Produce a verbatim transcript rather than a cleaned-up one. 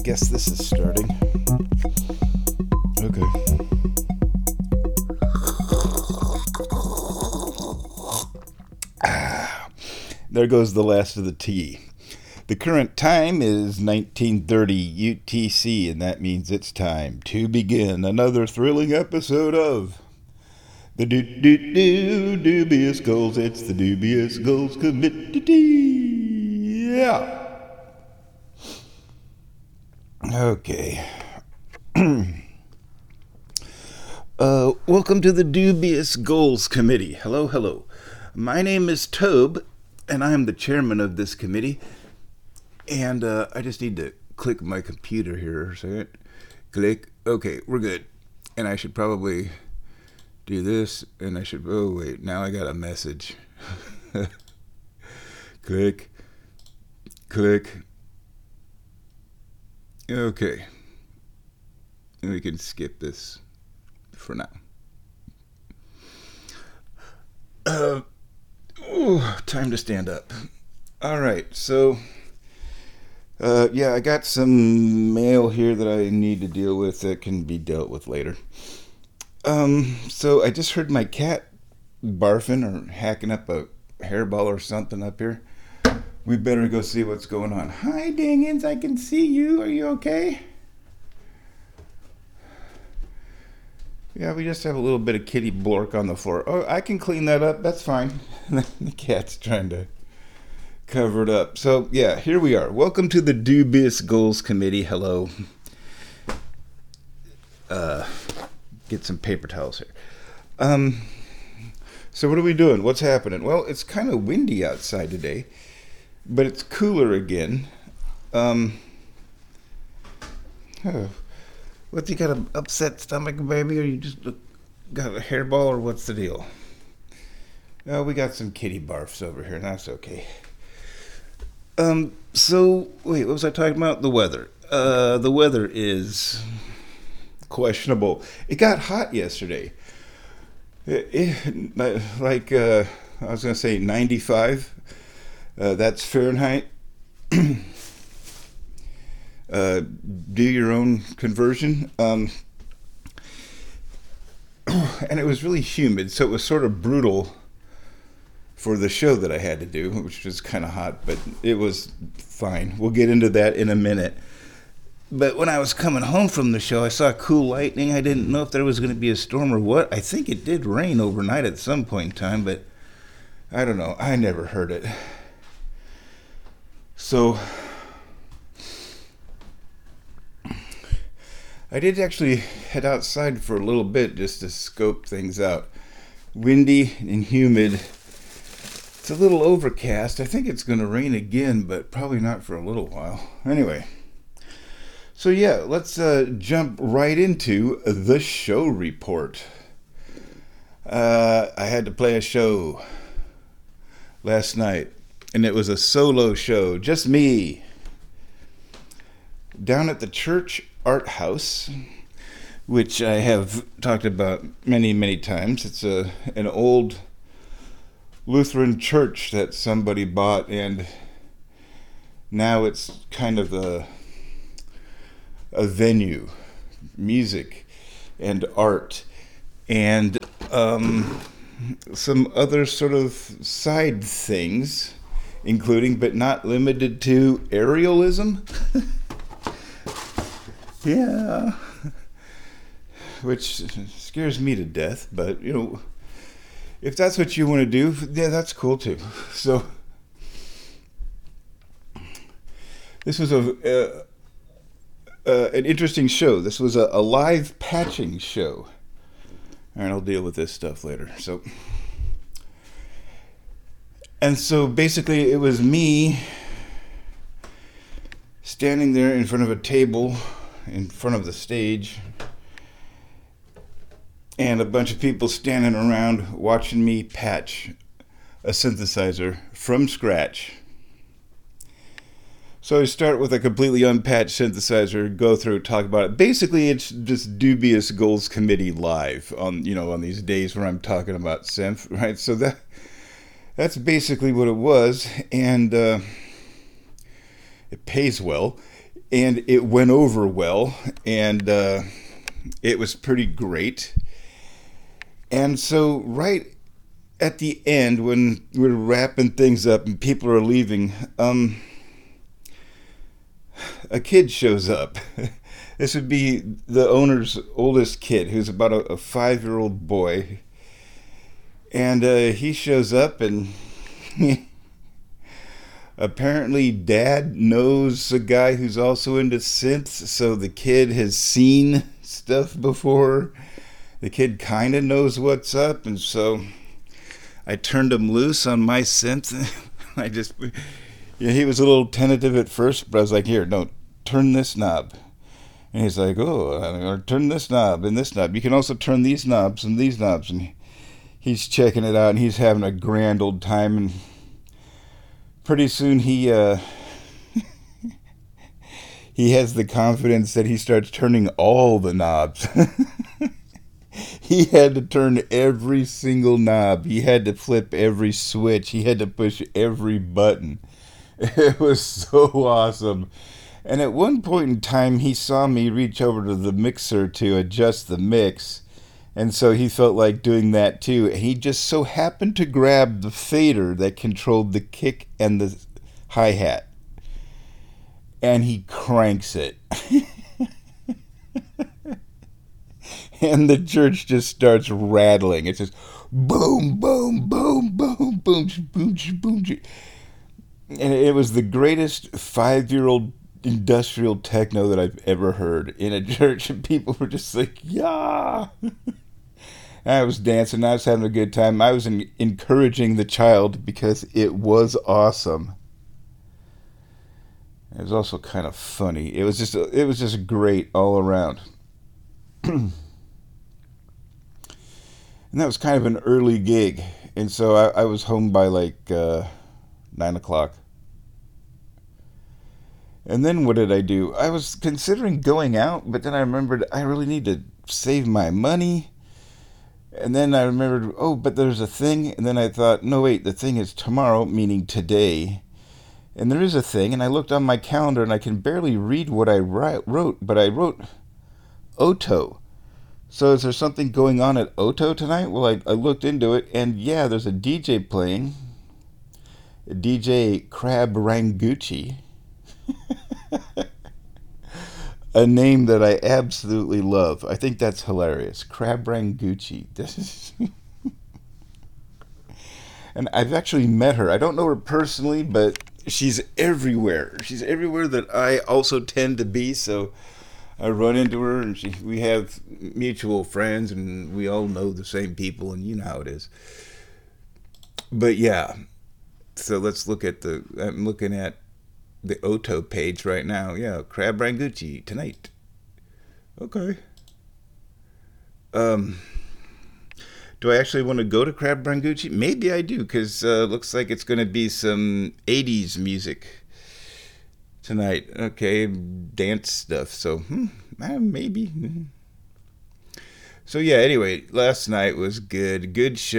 Guess this is starting. Okay. Ah, there goes the last of the tea. The current time is nineteen thirty U T C, and that means it's time to begin another thrilling episode of the do do do dubious goals. It's the dubious goals committee. Yeah. Okay. uh, welcome to the Dubious Goals Committee. Hello, hello. My name is Tobe, and I am the chairman of this committee. And uh, I just need to click my computer here a second. Click. Okay, we're good. And I should probably do this, and I should... Oh, wait. Now I got a message. Click. Click. Okay. We can skip this for now. Uh, ooh, time to stand up. All right, so... Uh, yeah, I got some mail here that I need to deal with that can be dealt with later. Um, so I just heard my cat barfing or hacking up a hairball or something up here. We better go see what's going on. Hi, Dingins, I can see you. Are you okay? Yeah, we just have a little bit of kitty blork on the floor. Oh, I can clean that up. That's fine. The cat's trying to cover it up. So, yeah, here we are. Welcome to the Dubious Goals Committee. Hello. Uh, get some paper towels here. Um, so what are we doing? What's happening? Well, it's kind of windy outside today. But it's cooler again. Um, oh, what, you got an upset stomach, baby, or you just got a hairball, or what's the deal? Oh, we got some kitty barfs over here, and that's okay. Um, so, wait, what was I talking about? The weather. Uh, the weather is questionable. It got hot yesterday. It, it, like, uh, I was going to say ninety-five. Uh, that's Fahrenheit. uh, do your own conversion. Um, and it was really humid, so it was sort of brutal for the show that I had to do, which was kind of hot, but it was fine. We'll get into that in a minute. But when I was coming home from the show, I saw cool lightning. I didn't know if there was going to be a storm or what. I think it did rain overnight at some point in time, but I don't know. I never heard it. So, I did actually head outside for a little bit just to scope things out. Windy and humid. It's a little overcast. I think it's going to rain again, but probably not for a little while. Anyway, so yeah, let's uh, jump right into the show report. Uh, I had to play a show last night. And it was a solo show, just me, down at the Church Art House, which I have talked about many, many times. It's a an old Lutheran church that somebody bought, and now it's kind of a, a venue, music and art, and um, some other sort of side things, including but not limited to aerialism. Yeah. Which scares me to death, but, you know, if that's what you want to do, yeah, that's cool too. So, this was a, uh, uh, an interesting show. This was a, a live patching show. All right, I'll deal with this stuff later. So... And so basically it was me standing there in front of a table, in front of the stage, and a bunch of people standing around watching me patch a synthesizer from scratch. So I start with a completely unpatched synthesizer, go through, talk about it. Basically, it's just Dubious Goals Committee live on, you know, on these days where I'm talking about synth, right? So that... That's basically what it was, and uh, it pays well. and it went over well, and uh, it was pretty great. And so, right at the end, when we're wrapping things up and people are leaving, um, a kid shows up. This would be the owner's oldest kid, who's about a, a five-year-old boy. And uh, he shows up, and apparently Dad knows a guy who's also into synths, so the kid has seen stuff before. The kid kind of knows what's up, and so I turned him loose on my synth. I just, yeah, he was a little tentative at first, but I was like, here, no, turn this knob. And he's like, oh, I'm going to turn this knob and this knob. You can also turn these knobs and these knobs. And he's checking it out, and he's having a grand old time. And pretty soon he uh, he has the confidence that he starts turning all the knobs. He had to turn every single knob. He had to flip every switch. He had to push every button. It was so awesome. And at one point in time, he saw me reach over to the mixer to adjust the mix. And so he felt like doing that too. And he just so happened to grab the fader that controlled the kick and the hi-hat. And he cranks it. And the church just starts rattling. It's just boom, boom, boom, boom, boom, boom, boom. And it was the greatest five-year-old industrial techno that I've ever heard in a church, and people were just like, yeah. I was dancing, I was having a good time. I was in, encouraging the child because it was awesome. It was also kind of funny. It was just it was just great all around. And that was kind of an early gig, and so I, I was home by like uh, nine o'clock. And then what did I do? I was considering going out, but then I remembered I really need to save my money. And then I remembered, oh, but there's a thing. And then I thought, no, wait, the thing is tomorrow, meaning today. And there is a thing. And I looked on my calendar, and I can barely read what I wrote, but I wrote Oto. So is there something going on at Oto tonight? Well, I, I looked into it, and yeah, there's a D J playing. D J Crab Rangucci. A name that I absolutely love. I think that's hilarious. Crab Rangucci. This is and I've actually met her. I don't know her personally, but she's everywhere. She's everywhere that I also tend to be, so I run into her, and she, we have mutual friends, and we all know the same people, and you know how it is. But yeah, so let's look at the, I'm looking at the Oto page right now. Yeah, Crab Rangucci tonight. Okay. Um, do I actually want to go to Crab Rangucci? Maybe I do, because uh, looks like it's going to be some eighties music tonight. Okay, dance stuff. So, hmm, maybe. So yeah, anyway, last night was good. Good show.